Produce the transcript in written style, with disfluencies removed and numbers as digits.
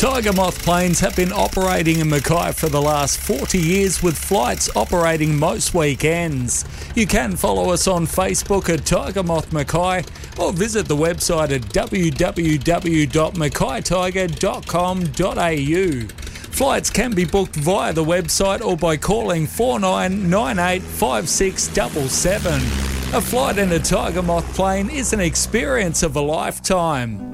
Tiger Moth planes have been operating in Mackay for the last 40 years with flights operating most weekends. You can follow us on Facebook at Tiger Moth Mackay or visit the website at www.mackaytiger.com.au. Flights can be booked via the website or by calling 4998 5677. A flight in a Tiger Moth plane is an experience of a lifetime.